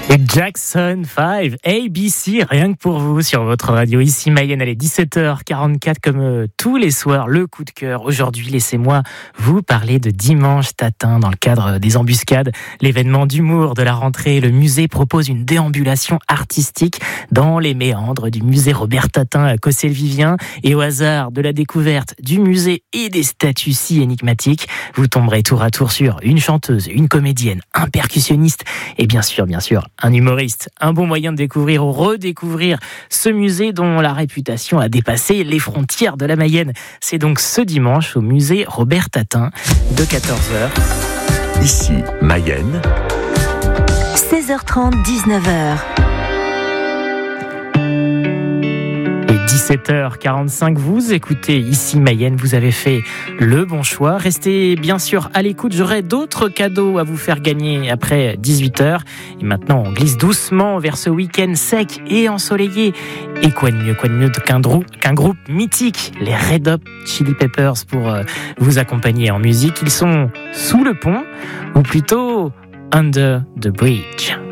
Jackson 5, ABC, rien que pour vous sur votre radio. Ici Mayenne, allez, 17h44 comme tous les soirs, le coup de cœur. Aujourd'hui, laissez-moi vous parler de Dimanche Tatin dans le cadre des Embuscades, l'événement d'humour de la rentrée. Le musée propose une déambulation artistique dans les méandres du musée Robert Tatin à Cossé-le-Vivien. Et au hasard de la découverte du musée et des statues si énigmatiques, vous tomberez tour à tour sur une chanteuse, une comédienne, un percussionniste et bien sûr, un humoriste. Un bon moyen de découvrir ou redécouvrir ce musée dont la réputation a dépassé les frontières de la Mayenne. C'est donc ce dimanche au musée Robert Tatin de 14h. Ici Mayenne. 16h30, 19h. 17h45, vous écoutez Ici Mayenne, vous avez fait le bon choix. Restez bien sûr à l'écoute, j'aurai d'autres cadeaux à vous faire gagner après 18h. Et maintenant, on glisse doucement vers ce week-end sec et ensoleillé. Et quoi de mieux qu'un groupe mythique, les Red Hot Chili Peppers, pour vous accompagner en musique. Ils sont sous le pont, ou plutôt Under the Bridge.